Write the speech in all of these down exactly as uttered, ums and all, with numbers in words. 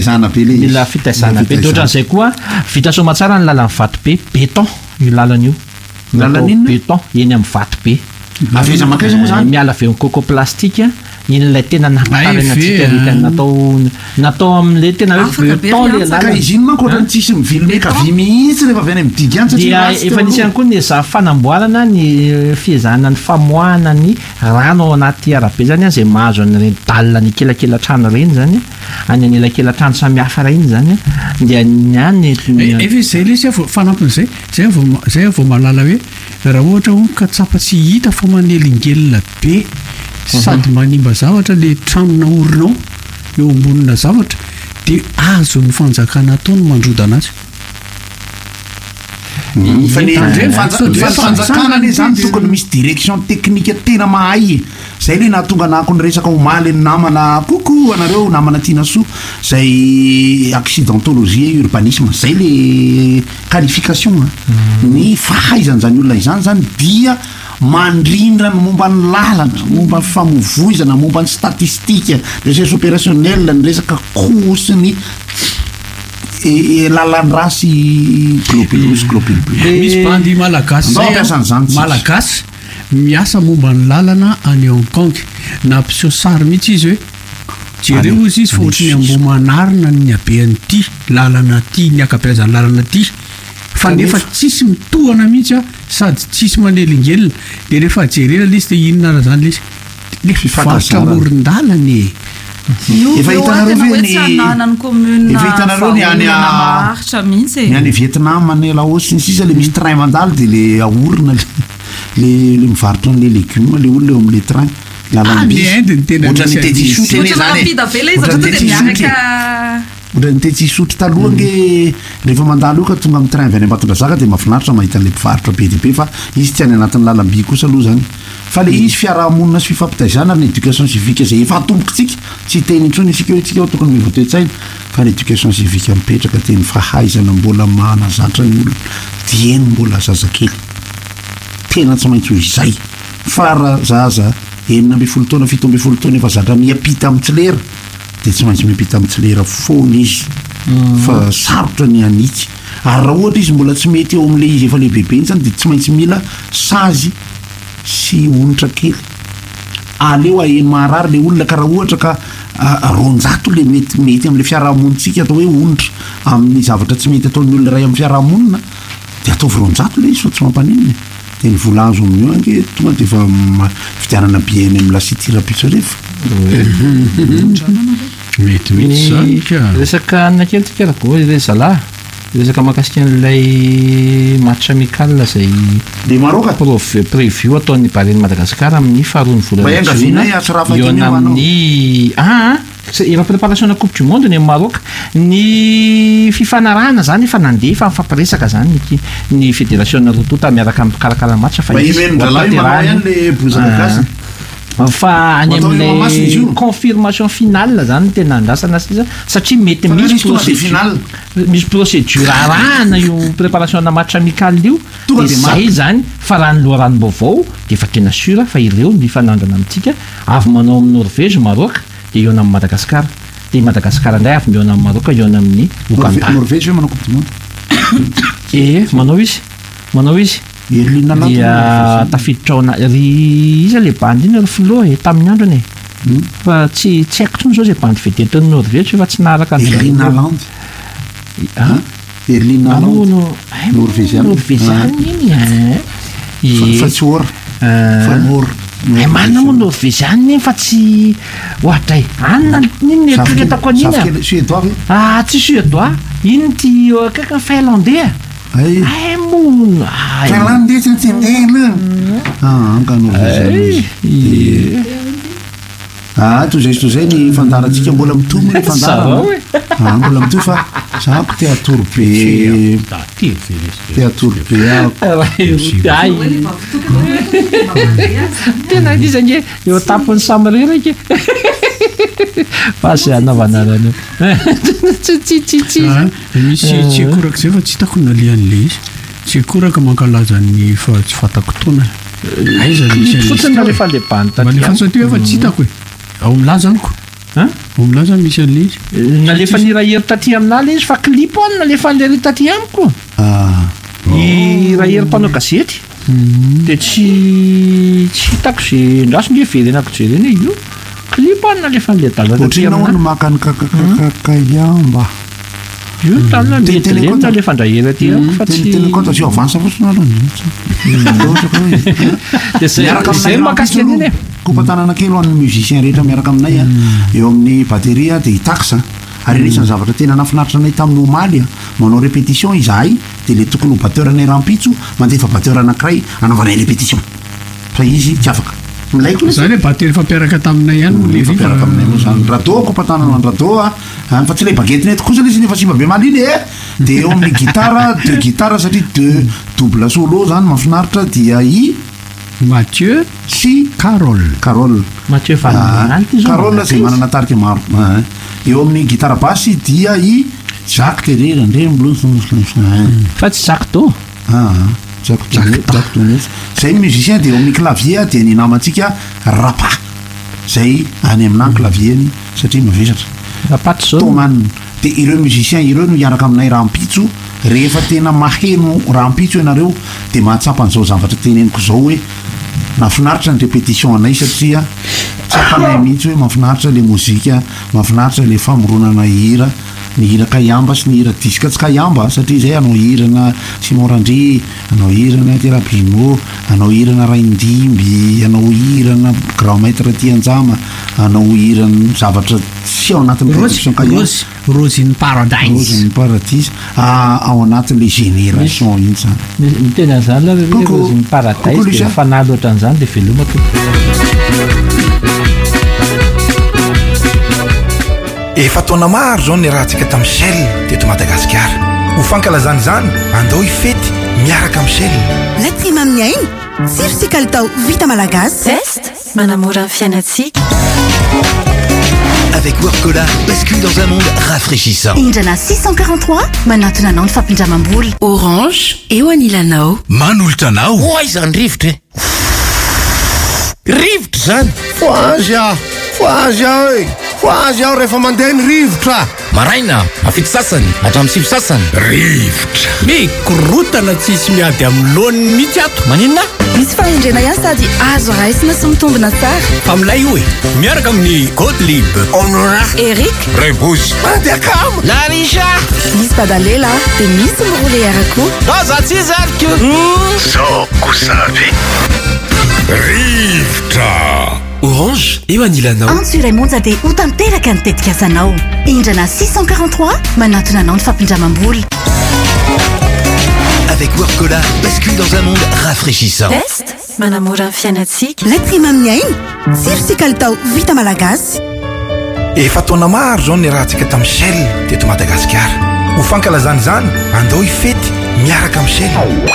Zana be le mila fitaisana be ohatran'izay koa vita soa matsara ny lalan'ny vato be béton io lalana io lalan'inona béton eny amin'ny vato be aveza makaiza moa zany miala avy amin'ny coco plastique in'ilay tena nampatarina antsika rika natao natao amin'le tena hoe béton le ka izy iny manko ohatrany tsisy mivily meka vy mihitsy rehefa avy any amin'ny didy any dia efa nisy ihany koa ny za fanamboarana ny fiezahana ny famoahana ny rano ao anaty arabe zany a zay mahazo an'ireny dalina ny kelakelatrano reny zany any an'elakelatrano samihafa reny zany dia nyany efa zay le sy fanampin'izay zay zay vao malala hoe raha ohatra ho ka tsapa tsy hita fa manelingelina be sady manimba zavatra le tranona orinao eo ambonina zavatra dia azo ny fanjakana ataony mandroda anazy fa ny fanjakana le zany tokony misy direction technique tena mahay zay le nahatonga anako ny resaka omaly ny namana koko anareo namana tiana soa zay accidentologie urbanisme zay le qualification ny fahaizany zany olona izany zany dia mandrindra ny momba ny lalana momba ny famovoizana momba ny statistique recherche opérationnel ny resaka kosy ny lalandraha sy globulus globulus misy bandy malagasy zay malagasy miasa momba ny lalana any Hong Kong na mpiseho sary mihitsy izy hoe jereo izy izy fa ohatrany ambo manarina ny abeany ty lalana ty ny akabeazany lalana ty fa nefa tsisy mitohana mihitsy a sady tsisy manelingelina de rehefa jerena le izy de inona raha zany le izy le fifatra morin-dalany efa hitanareo ve ny efa hitanareo ny any ny any Vietnam any Laos ny sisa le misy train mandalo de le aorina le le mivarotra an'le légume le olona eo amin'le train lalambi ohatrany tetsysotra ene zany ohatrany tetsysotra taloha nge rehefa mandalo io ka tonga amin'ny train avy any Ambatondrazaka de mahafinaritra mahita an'le mpivarotra be dia be fa izy tsy any anatin'ny lalambi kosa aloha zany fa le izy fiarahamonina sy fifampitaizana ny éducation civique zay efa atombokontsika tsy teny intsony isika hoe tsika tokony mivoatoetsaina fa ny éducation civique mipetraka teny fahaizana mbola manazatra ny olona dieny mbola zazakely tena tsy maintsy ho izay fa raha zaza enina amby folo taona fito amby folo taona efa zatra miapita amin'ny tsy lera de tsy maintsy miapita amin'ny tsy lera foana izy fa sarotra ny anitsy ary raha ohatra izy mbola tsy mety eo amin'le izy efa le bebe zany de tsy maintsy mila sazy sy onitra kely aleo aheny maharary le olona ka raha ohatra ka ronjato le mety mety amin'le fiarahamonitsika atao hoe onitra amin'ny zavatra tsy mety ataon'ny olona ray amin'ny fiarahamonina de ataovy ronjato le izy fa tsy mampaninina de ny vola azo amin'io ange tonga de efa fidianana bieny amin'ny lasityrapitso refa mety mety zany ka resaka anakely tikerago le zalahy resaka mahakasika an'ilay match amical zay le maroka prévu ataon'ny Baleine Madagascar amin'ny faharoan'ny volana jona eo amin'ny ah efa préparation na coupe du monde ny Maroc ny fifanarahana zany efa nandeha fa mifampiresaka zany ny fédération rotota miaraka amin'ny mpikarakara match fa fa any amin'le confirmation finale zany tena andrasana sisa satria mety misy procédure misy procédure arahana io préparation na match amical io de zay zany fa raha ny loharano vaovao de efa tena sura fa ireo ny fanandrana amintsika avy manao amin'ny Norvège Maroc de eo amin'ny Madagascar de Madagascar ndray avy miona amin'ny Maroc eo amin'ny Ouganda Norvège manao coupe du monde eh manao izy manao izy dia tafiditra ao ry iza le bandy iny ry flo e tamin'ny androny e fa tsy tsy haiko tsony zao zay bandy vedetiny Norvège fa tsy naharaka Erling Haaland Erling Haaland Norvégiany iny fa tsy ora fa mora e manana moa Norvégiany iny fa tsy ohatra e anona iny eritreretako an'iny suédois ah tsy suédois iny ty akaiky finlandais ay ay mono finlandais tsy tsendela ah anka Norvégiany ah toy zay toy zay ny fandarantsika mbola mitombo ny fandara ah mbola mitoy fa zako te atoro be te atoro be ay tena izy nge eo tapony samary raiky fa sy anaovana rany tsy tsy tsy tsy misy tsy akoraka zay fa tsy hitako nalian'le izy tsy akoraka mankalaza ny fa tsy fatako taona aiza misy fotsiny rehefa le bany taty fa tsy hitako e ao milazaniko ominaza misy an'le izy nalefa nirahery taty amin'ala izy fa clip any nalefa nlery taty amiko i rahery mpanao gazety de tsy tsy hitako ze ndraso nge verenako jereny io clip any nalefa nle dalanaotrinahono makany kakakakayamba io tanna metleny nalefa ndrahery aty amiko fa tsy tena kota tsy avansa fotsiny aloha zay makasika an'iny e kompatanana kely hoan'ny musicien rehetra miaraka aminay a eo amin'ny bateria de hitaxa ary anisan'ny zavatra tena nafinaritra anay tamin'ny omaly a manao répétition izahay de le tokony ho batteur anay rampitso mandefa batteur anankiray anaovanay répétition fa izy tsy afaka milaiko zany hoe batery fampiaraka taminay ihany fampiaraka aminay zany rado kompantanana ny rado a fa tsy le bagetiny eto kosa le izy nefa simba be maliny e de eo amin'ny gitara deux gitara satria deux double solo zany mafinaritra dia i Mathieu si Carole Carole Mathieu Valenty Carole zay manana tarika maro eo amin'ny gitara basy dia i Jacques Terera ndre fa tsy Jacques to zay musicien de eo amin'ny clavier dia ny namantsika Rapa zay any aminany clavier-ny satria mavesatra Rapaty zao Toman de ireo musicien ireo no hiaraka aminay rampitso rehefa tena maheno rampitso ianareo de mahatsapa an'izao zavatra teneniko zao hoe mahafinaritra ny répétition anay satria tsapanay mihitsy hoe mahafinaritra le mozika mahafinaritra le famoronana hira ny hira kayamba sy ny hira disque tsy kayamba satria zay anao hirana Simorandry anao hirana Terabimo anao hirana Raindimby anao hirana Grand Maître Tianjama anao hirana zavatra sy ao anatin'ny production kayamba Rosine Paradise Rosine Paradise ao anatin'le génération iny zany ny tena zany la Rosine Paradise de fanahy loatra an'izany de velomako efa taona maro zao ny rahantsika tamin'ny Shell teto Madagasikara ho fankalazany zany andao ifety miaraka amin'ny Shell laty maminy ainy tsiro sy kalitao vita malagasy Zest manamora ny fiainatsika Avec Workola, bascule dans un monde rafraîchissant. Indrana six cent quarante-trois, manatona anao ny fampindramam-boly. Orange, eo anilanao. Manolotra anao. Hoay zany rivotra e. Rivotra zany. Foazy aho, foazy aho e. Foazy aho rehefa mandeha ny rivotra. Maraina, afito sasany, hatramin'ny sivy sasany. Rivotra. Mikorotana tsisy miady amin'ny laoniny mihitsy ato. Maninona? Misy fahendrena ihany sady azo raisina sy mitombina tsara. Fa milay io e, miaraka amin'ny Gottlieb, Honora, Eric, Rebousse. mandeha kamo. Larisa. misy badalela dia misy mirole arako. Aza tsy zariko. Soko savy. Rivotra. Orange, eo anilanao. Antsiray monja dia ho tanteraka ny tetikasanao. Indrana six cent quarante-trois, manatona anao ny fampindramam-boly. Avec Workola, bascule dans un monde rafraîchissant. Zest manamora ny fiainatsika laty maminy ainy tsiro sy kalitao vita malagasy efa taona maro zao ny rahantsika tamin'ny Shell teto Madagasikara ho fankalazany zany andao ifety miaraka amin'ny Shell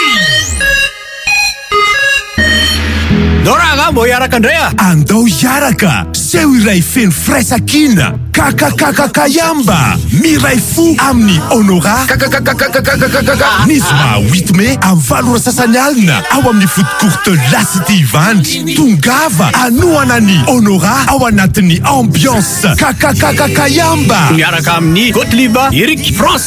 Doraga mbô hiaraka indray a andao hiaraka seho iray feno firaisan-kina kakakakakayamba miray fo amin'ny Honora nisy ma huit mai amin'ny valora sasany alina ao amin'ny foot courte Lasity Ivandry tongava anoana ny Honora ao anatin'ny ambiance kakakakakayamba miaraka amin'ny Gottlieb, Eric, France